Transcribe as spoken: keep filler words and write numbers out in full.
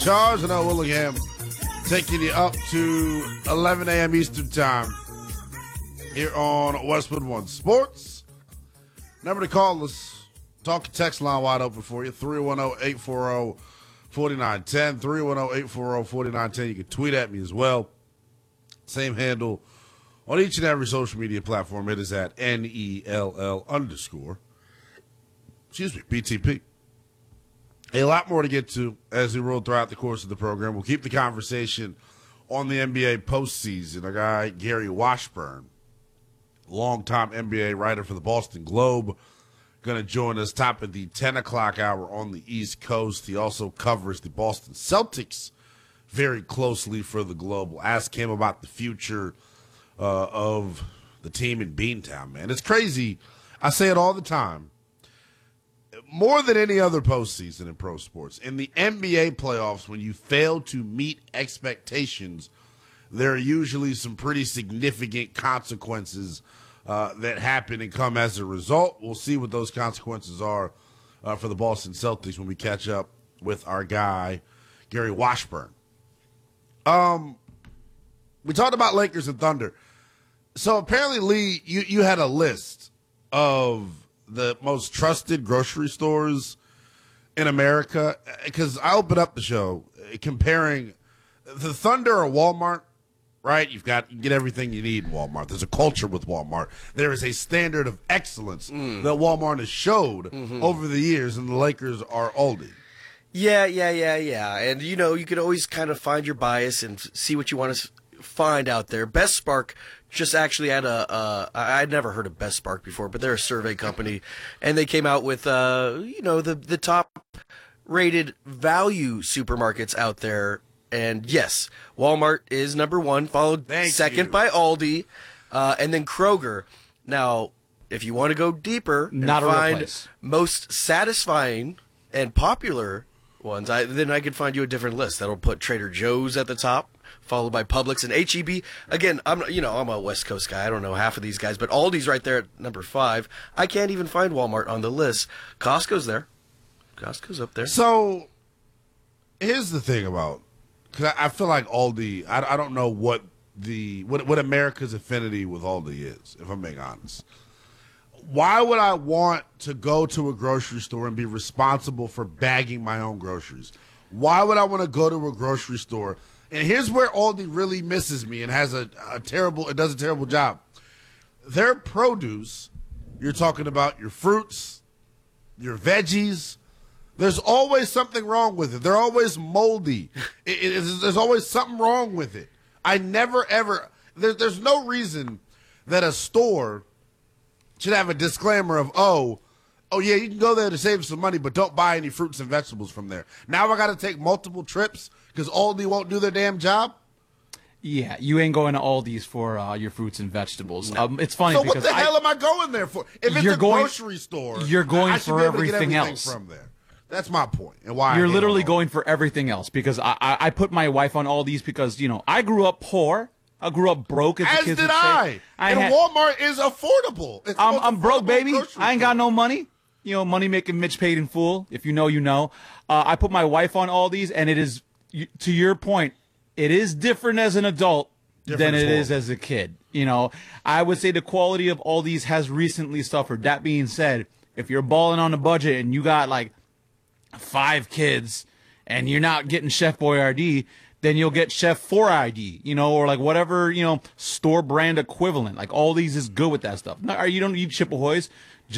charge. And Noah Willingham taking you up to eleven a.m. Eastern Time here on Westwood One Sports. Number to call us. Talk text line wide open for you. three one zero, eight four zero, four nine one zero. three one zero, eight four zero, four nine one zero. You can tweet at me as well. Same handle on each and every social media platform. It is at N E L L underscore. Excuse me, B T P. A lot more to get to as we roll throughout the course of the program. We'll keep the conversation on the N B A postseason. Our guy, Gary Washburn, longtime N B A writer for the Boston Globe, going to join us top of the ten o'clock hour on the East Coast. He also covers the Boston Celtics very closely for the Globe. We'll ask him about the future uh, of the team in Beantown, man. It's crazy. I say it all the time. More than any other postseason in pro sports, in the N B A playoffs, when you fail to meet expectations, there are usually some pretty significant consequences uh, that happen and come as a result. We'll see what those consequences are uh, for the Boston Celtics when we catch up with our guy, Gary Washburn. Um, we talked about Lakers and Thunder. So apparently, Lee, you, you had a list of the most trusted grocery stores in America, because I opened up the show comparing the Thunder or Walmart, right? You've got, you get everything you need in Walmart. There's a culture with Walmart. There is a standard of excellence mm. that Walmart has showed mm-hmm. over the years, and the Lakers are Aldi. Yeah, yeah, yeah, yeah. And, you know, you can always kind of find your bias and see what you want to find out there. Best Spark just actually had a, uh, I'd never heard of Best Spark before, but they're a survey company, and they came out with, uh, you know, the, the top rated value supermarkets out there. And yes, Walmart is number one, followed Thank second you. by Aldi, uh, and then Kroger. Now, if you want to go deeper and Not a real find place. most satisfying and popular ones, I, then I could find you a different list. That'll put Trader Joe's at the top, followed by Publix and H E B. Again, I'm you know I'm a West Coast guy. I don't know half of these guys, but Aldi's right there at number five. I can't even find Walmart on the list. Costco's there. Costco's up there. So here's the thing about, because I, I feel like Aldi, I, I don't know what the what what America's affinity with Aldi is, if I'm being honest. Why would I want to go to a grocery store and be responsible for bagging my own groceries? Why would I want to go to a grocery store? And here's where Aldi really misses me and has a, a terrible, it does a terrible job. Their produce, you're talking about your fruits, your veggies, there's always something wrong with it. They're always moldy. It, it, it's, there's always something wrong with it. I never, ever, there, there's no reason that a store should have a disclaimer of, oh, oh yeah, you can go there to save some money, but don't buy any fruits and vegetables from there. Now I got to take multiple trips because Aldi won't do their damn job? Yeah, you ain't going to Aldi's for uh, your fruits and vegetables. No. Um, it's funny So because what the I, hell am I going there for? If it's You're a going- grocery store, you're going I should for be able to get everything everything else. from there. That's my point, and why I you're hate literally on Aldi. going for everything else because I, I I put my wife on Aldi's because you know I grew up poor. I grew up broke, as, As the kids did would say. I. I and had- Walmart is affordable. It's the I'm, most I'm broke, affordable baby. grocery I ain't store. got no money. You know, money making Mitch paid in full. If you know, you know. Uh, I put my wife on Aldi's, and it is, to your point, it is different as an adult Different than as it well. is as a kid. You know, I would say the quality of Aldi's has recently suffered. That being said, if you're balling on a budget and you got like five kids and you're not getting Chef Boyardee, then you'll get Chef four I D, you know, or like whatever, you know, store brand equivalent. Like Aldi's is good with that stuff. No, you don't need Chippeways.